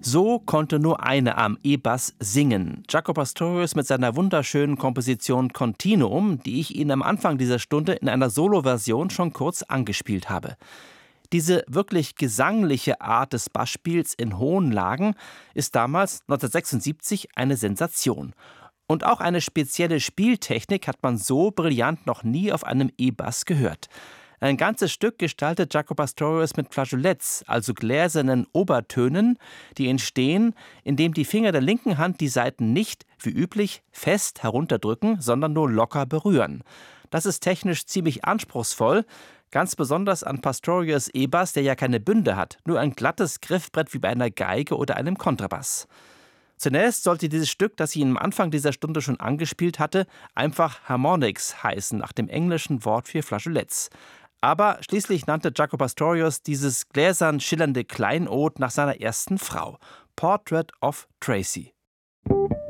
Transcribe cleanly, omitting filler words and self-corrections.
So konnte nur eine am E-Bass singen. Jaco Pastorius mit seiner wunderschönen Komposition Continuum, die ich Ihnen am Anfang dieser Stunde in einer Soloversion schon kurz angespielt habe. Diese wirklich gesangliche Art des Bassspiels in hohen Lagen ist damals 1976 eine Sensation. Und auch eine spezielle Spieltechnik hat man so brillant noch nie auf einem E-Bass gehört. Ein ganzes Stück gestaltet Jaco Pastorius mit Flageolets, also gläsernen Obertönen, die entstehen, indem die Finger der linken Hand die Saiten nicht, wie üblich, fest herunterdrücken, sondern nur locker berühren. Das ist technisch ziemlich anspruchsvoll, ganz besonders an Pastorius E-Bass, der ja keine Bünde hat, nur ein glattes Griffbrett wie bei einer Geige oder einem Kontrabass. Zunächst sollte dieses Stück, das ich Ihnen am Anfang dieser Stunde schon angespielt hatte, einfach Harmonics heißen, nach dem englischen Wort für Flageolets. Aber schließlich nannte Jaco Pastorius dieses gläsern schillernde Kleinod nach seiner ersten Frau, Portrait of Tracy.